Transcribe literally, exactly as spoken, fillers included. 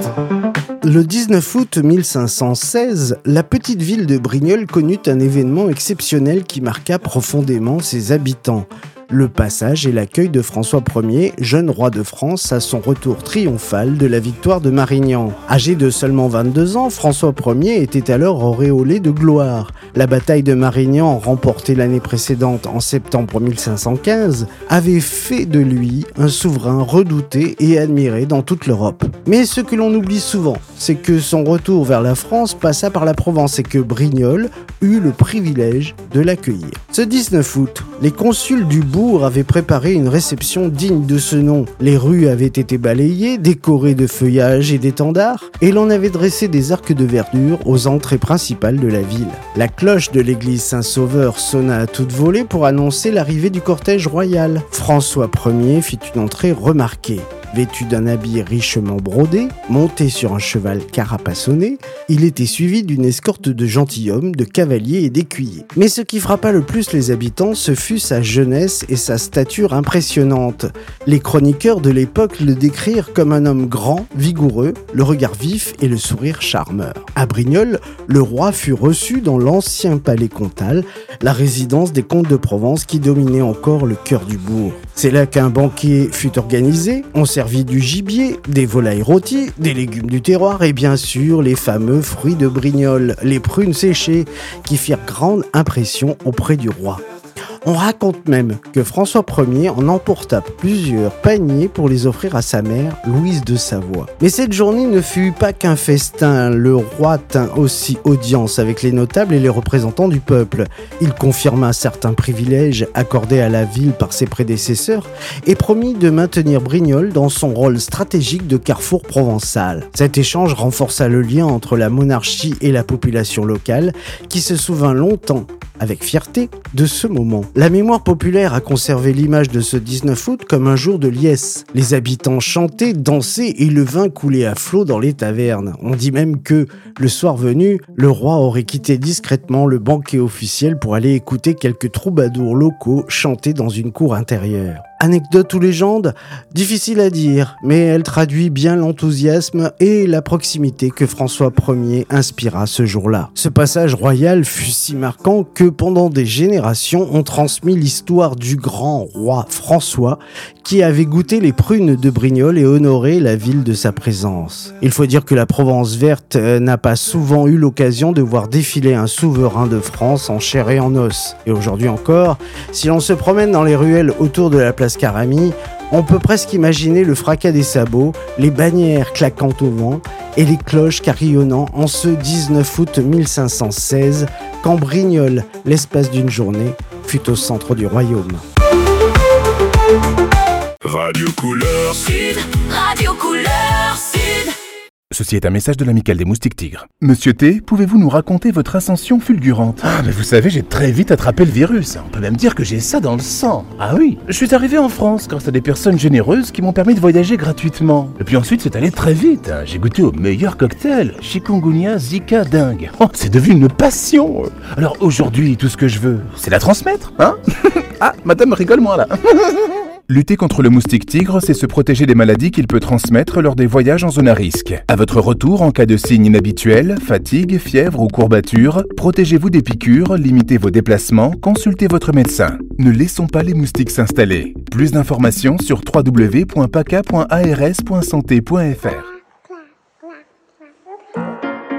Le dix-neuf août mille cinq cent seize, la petite ville de Brignoles connut un événement exceptionnel qui marqua profondément ses habitants. Le passage et l'accueil de François Ier, jeune roi de France, à son retour triomphal de la victoire de Marignan. Âgé de seulement vingt-deux ans, François Ier était alors auréolé de gloire. La bataille de Marignan, remportée l'année précédente en septembre mille cinq cent quinze, avait fait de lui un souverain redouté et admiré dans toute l'Europe. Mais ce que l'on oublie souvent, c'est que son retour vers la France passa par la Provence et que Brignoles eut le privilège de l'accueillir. Ce dix-neuf août, les consuls du bourg avaient préparé une réception digne de ce nom. Les rues avaient été balayées, décorées de feuillages et d'étendards, et l'on avait dressé des arcs de verdure aux entrées principales de la ville. La cloche de l'église Saint-Sauveur sonna à toute volée pour annoncer l'arrivée du cortège royal. François Ier fit une entrée remarquée. Vêtu d'un habit richement brodé, monté sur un cheval carapassonné, il était suivi d'une escorte de gentilshommes, de cavaliers et d'écuyers. Mais ce qui frappa le plus les habitants, ce fut sa jeunesse et sa stature impressionnante. Les chroniqueurs de l'époque le décrirent comme un homme grand, vigoureux, le regard vif et le sourire charmeur. À Brignoles, le roi fut reçu dans l'ancien palais comtal, la résidence des comtes de Provence qui dominait encore le cœur du bourg. C'est là qu'un banquet fut organisé, on servit du gibier, des volailles rôties, des légumes du terroir et bien sûr les fameux fruits de Brignoles, les prunes séchées, qui firent grande impression auprès du roi. On raconte même que François Ier en emporta plusieurs paniers pour les offrir à sa mère, Louise de Savoie. Mais cette journée ne fut pas qu'un festin. Le roi tint aussi audience avec les notables et les représentants du peuple. Il confirma certains privilèges accordés à la ville par ses prédécesseurs et promit de maintenir Brignoles dans son rôle stratégique de carrefour provençal. Cet échange renforça le lien entre la monarchie et la population locale qui se souvint longtemps, avec fierté, de ce moment. La mémoire populaire a conservé l'image de ce dix-neuf août comme un jour de liesse. Les habitants chantaient, dansaient et le vin coulait à flot dans les tavernes. On dit même que, le soir venu, le roi aurait quitté discrètement le banquet officiel pour aller écouter quelques troubadours locaux chanter dans une cour intérieure. Anecdote ou légende ? Difficile à dire, mais elle traduit bien l'enthousiasme et la proximité que François Ier inspira ce jour-là. Ce passage royal fut si marquant que pendant des générations, on transmit l'histoire du grand roi François qui avait goûté les prunes de Brignoles et honoré la ville de sa présence. Il faut dire que la Provence verte n'a pas souvent eu l'occasion de voir défiler un souverain de France en chair et en os. Et aujourd'hui encore, si l'on se promène dans les ruelles autour de la place Caramie, on peut presque imaginer le fracas des sabots, les bannières claquant au vent et les cloches carillonnant en ce dix-neuf août mille cinq cent seize, quand Brignoles, l'espace d'une journée, fut au centre du royaume. Radio Couleur Sud, Radio Couleur Sud. Ceci est un message de l'Amicale des Moustiques Tigres. Monsieur T, pouvez-vous nous raconter votre ascension fulgurante ? Ah, mais vous savez, j'ai très vite attrapé le virus. On peut même dire que j'ai ça dans le sang. Ah oui, je suis arrivé en France grâce à des personnes généreuses qui m'ont permis de voyager gratuitement. Et puis ensuite, c'est allé très vite. J'ai goûté aux meilleurs cocktails. Chikungunya, Zika, dingue. Oh, c'est devenu une passion. Alors aujourd'hui, tout ce que je veux, c'est la transmettre, hein ? Ah, madame rigole moins là. Lutter contre le moustique tigre, c'est se protéger des maladies qu'il peut transmettre lors des voyages en zone à risque. À votre retour, en cas de signes inhabituels, fatigue, fièvre ou courbature, protégez-vous des piqûres, limitez vos déplacements, consultez votre médecin. Ne laissons pas les moustiques s'installer. Plus d'informations sur w w w point p a c a point a r s point santé point f r.